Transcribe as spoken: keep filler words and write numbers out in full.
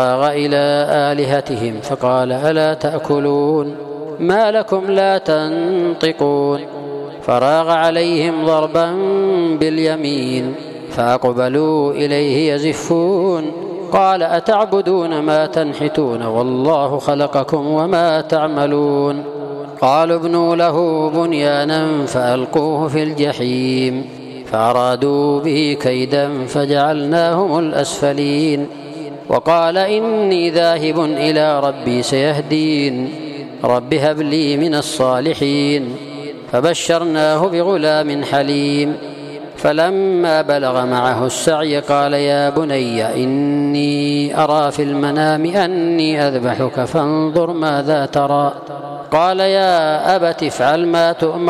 فراغ إلى آلهتهم فقال ألا تأكلون ما لكم لا تنطقون فراغ عليهم ضربا باليمين فأقبلوا إليه يزفون قال أتعبدون ما تنحتون والله خلقكم وما تعملون قالوا ابنوا له بنيانا فألقوه في الجحيم فأرادوا به كيدا فجعلناهم الأسفلين وقال إني ذاهب إلى ربي سيهدين رب هب لي من الصالحين فبشرناه بغلام حليم فلما بلغ معه السعي قال يا بني إني أرى في المنام أني أذبحك فانظر ماذا ترى قال يا أبت افعل ما تؤمر